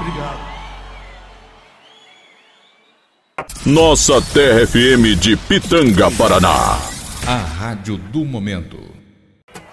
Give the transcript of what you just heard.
Obrigado. Nossa Terra FM de Pitanga, Paraná. A rádio do momento.